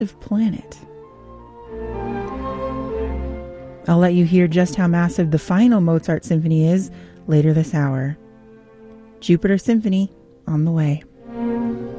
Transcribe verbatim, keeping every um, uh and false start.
planet. I'll let you hear just how massive the final Mozart symphony is later this hour. Jupiter Symphony on the way.